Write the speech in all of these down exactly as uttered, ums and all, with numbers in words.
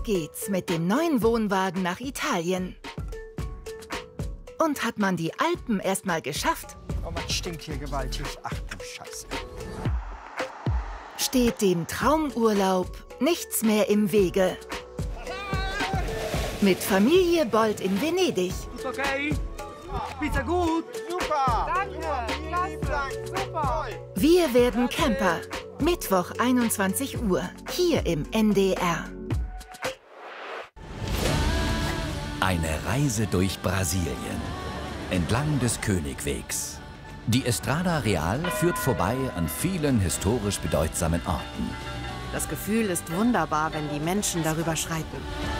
Auf geht's mit dem neuen Wohnwagen nach Italien. Und hat man die Alpen erstmal geschafft, Oh, man stinkt hier gewaltig. Ach du Scheiße. steht dem Traumurlaub nichts mehr im Wege. Mit Familie Bold in Venedig. Ist okay? Pizza gut? Super! Danke, klasse, super. Wir werden Camper. Mittwoch einundzwanzig Uhr, hier im N D R. Eine Reise durch Brasilien, entlang des Königwegs. Die Estrada Real führt vorbei an vielen historisch bedeutsamen Orten. Das Gefühl ist wunderbar, wenn die Menschen darüber schreiten.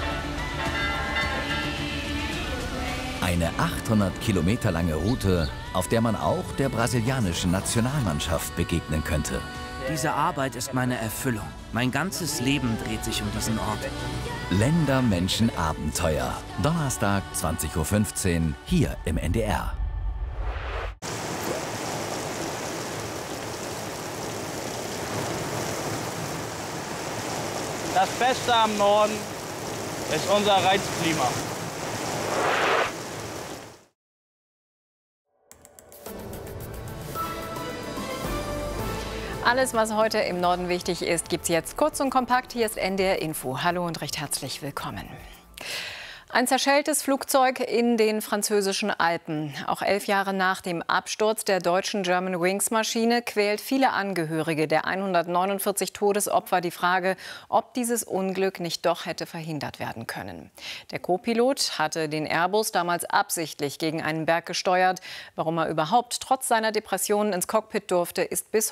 Eine achthundert Kilometer lange Route, auf der man auch der brasilianischen Nationalmannschaft begegnen könnte. Diese Arbeit ist meine Erfüllung. Mein ganzes Leben dreht sich um diesen Ort. Länder, Menschen, Abenteuer. Donnerstag, zwanzig Uhr fünfzehn, hier im N D R. Das Beste am Norden ist unser Reizklima. Alles, was heute im Norden wichtig ist, gibt's jetzt kurz und kompakt. Hier ist N D R Info. Hallo und recht herzlich willkommen. Ein zerschelltes Flugzeug in den französischen Alpen. Auch elf Jahre nach dem Absturz der deutschen Germanwings-Maschine quält viele Angehörige der hundertneunundvierzig Todesopfer die Frage, ob dieses Unglück nicht doch hätte verhindert werden können. Der Co-Pilot hatte den Airbus damals absichtlich gegen einen Berg gesteuert. Warum er überhaupt trotz seiner Depressionen ins Cockpit durfte, ist bis